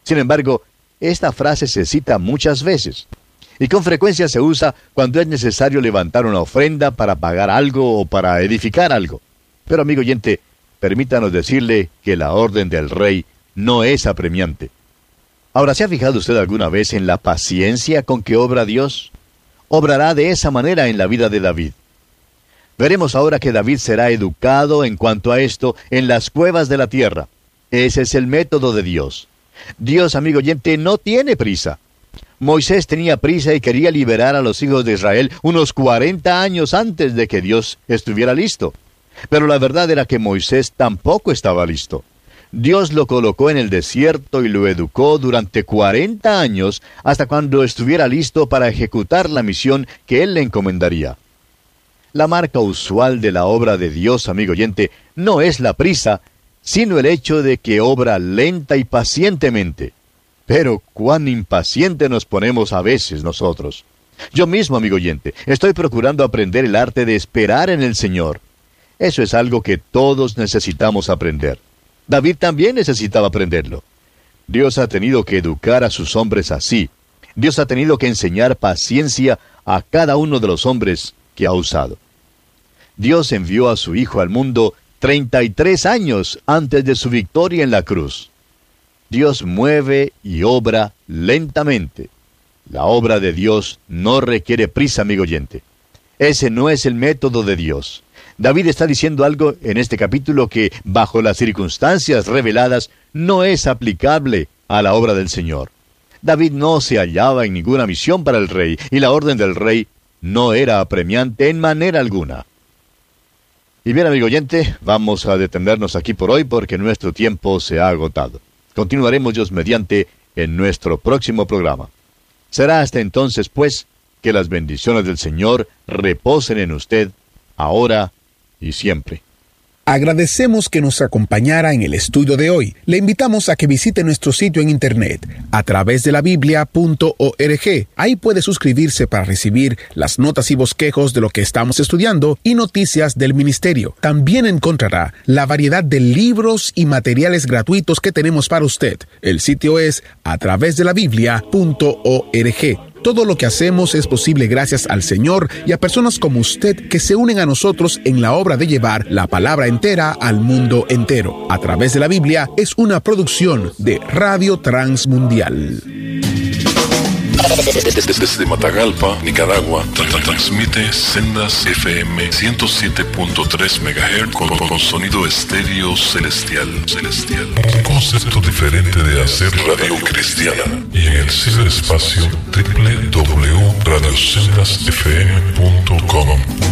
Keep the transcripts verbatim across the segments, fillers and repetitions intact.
Sin embargo, esta frase se cita muchas veces, y con frecuencia se usa cuando es necesario levantar una ofrenda para pagar algo o para edificar algo. Pero, amigo oyente, permítanos decirle que la orden del rey no es apremiante. Ahora, ¿se ha fijado usted alguna vez en la paciencia con que obra Dios? Obrará de esa manera en la vida de David. Veremos ahora que David será educado en cuanto a esto en las cuevas de la tierra. Ese es el método de Dios. Dios, amigo oyente, no tiene prisa. Moisés tenía prisa y quería liberar a los hijos de Israel unos cuarenta años antes de que Dios estuviera listo. Pero la verdad era que Moisés tampoco estaba listo. Dios lo colocó en el desierto y lo educó durante cuarenta años hasta cuando estuviera listo para ejecutar la misión que él le encomendaría. La marca usual de la obra de Dios, amigo oyente, no es la prisa, sino el hecho de que obra lenta y pacientemente. Pero cuán impaciente nos ponemos a veces nosotros. Yo mismo, amigo oyente, estoy procurando aprender el arte de esperar en el Señor. Eso es algo que todos necesitamos aprender. David también necesitaba aprenderlo. Dios ha tenido que educar a sus hombres así. Dios ha tenido que enseñar paciencia a cada uno de los hombres que ha usado. Dios envió a su Hijo al mundo treinta y tres años antes de su victoria en la cruz. Dios mueve y obra lentamente. La obra de Dios no requiere prisa, amigo oyente. Ese no es el método de Dios. David está diciendo algo en este capítulo que, bajo las circunstancias reveladas, no es aplicable a la obra del Señor. David no se hallaba en ninguna misión para el rey, y la orden del rey no era apremiante en manera alguna. Y bien, amigo oyente, vamos a detenernos aquí por hoy porque nuestro tiempo se ha agotado. Continuaremos, Dios mediante, en nuestro próximo programa. Será hasta entonces, pues, que las bendiciones del Señor reposen en usted, ahora y siempre. Agradecemos que nos acompañara en el estudio de hoy. Le invitamos a que visite nuestro sitio en internet a través de la biblia punto org. Ahí puede suscribirse para recibir las notas y bosquejos de lo que estamos estudiando y noticias del ministerio. También encontrará la variedad de libros y materiales gratuitos que tenemos para usted. El sitio es a través de la biblia punto org. Todo lo que hacemos es posible gracias al Señor y a personas como usted que se unen a nosotros en la obra de llevar la palabra entera al mundo entero. A través de la Biblia es una producción de Radio Transmundial. Desde Matagalpa, Nicaragua, transmite Sendas F M ciento siete punto tres megahertz con, con sonido estéreo celestial. celestial. Un concepto diferente de hacer radio cristiana. Y en el ciberespacio doble u doble u doble u punto radio sendas f m punto com.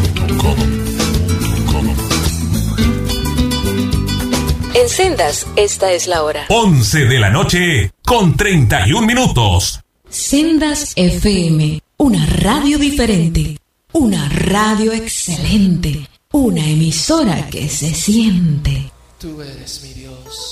En Sendas, esta es la hora. once de la noche con treinta y un minutos. Sendas F M, una radio diferente, una radio excelente, una emisora que se siente. Tú eres mi Dios.